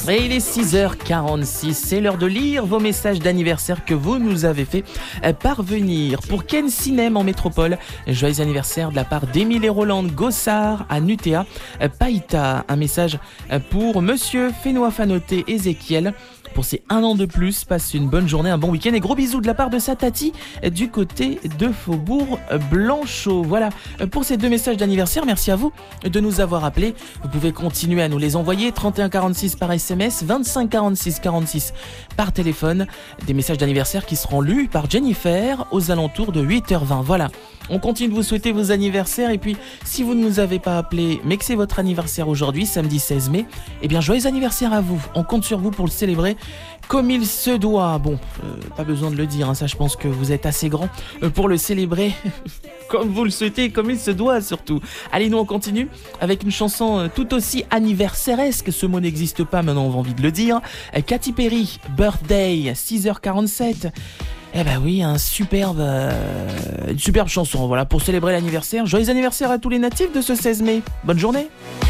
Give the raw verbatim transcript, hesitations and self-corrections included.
Et il est six heures quarante-six, c'est l'heure de lire vos messages d'anniversaire que vous nous avez fait parvenir. Pour Ken Sinem en métropole, joyeux anniversaire de la part d'Émile et Roland Gossard à Nutea, Païta. Un message pour Monsieur Fénois Fanoté Ézéchiel. Pour ses un an de plus, passe une bonne journée, un bon week-end et gros bisous de la part de sa tati du côté de Faubourg Blanchot. Voilà pour ces deux messages d'anniversaire. Merci à vous de nous avoir appelés. Vous pouvez continuer à nous les envoyer. trente et un quarante-six par S M S, vingt-cinq quarante-six quarante-six par téléphone. Des messages d'anniversaire qui seront lus par Jennifer aux alentours de huit heures vingt. Voilà. On continue de vous souhaiter vos anniversaires et puis si vous ne nous avez pas appelé mais que c'est votre anniversaire aujourd'hui, samedi seize mai, eh bien joyeux anniversaire à vous. On compte sur vous pour le célébrer comme il se doit. Bon, euh, pas besoin de le dire, hein, ça je pense que vous êtes assez grand pour le célébrer comme vous le souhaitez, comme il se doit surtout. Allez, nous on continue avec une chanson tout aussi anniversairesque, ce mot n'existe pas, maintenant on a envie de le dire. Katy Perry, Birthday, six heures quarante-sept. Eh ben oui, un superbe, euh, une superbe chanson, voilà, pour célébrer l'anniversaire. Joyeux anniversaire à tous les natifs de ce seize mai. Bonne journée.